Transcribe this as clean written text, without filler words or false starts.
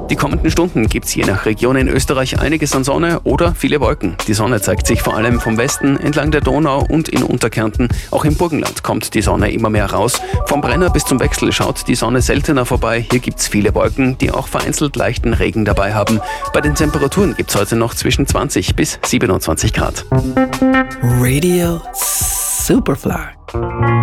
Die kommenden Stunden gibt's je nach Region in Österreich einiges an Sonne oder viele Wolken. Die Sonne zeigt sich vor allem vom Westen, entlang der Donau und in Unterkärnten. Auch im Burgenland kommt die Sonne immer mehr raus. Vom Brenner bis zum Wechsel schaut die Sonne seltener vorbei. Hier gibt's viele Wolken, die auch vereinzelt leichten Regen dabei haben. Bei den Temperaturen gibt's heute noch zwischen 20 bis 27 Grad. Radio Superfly.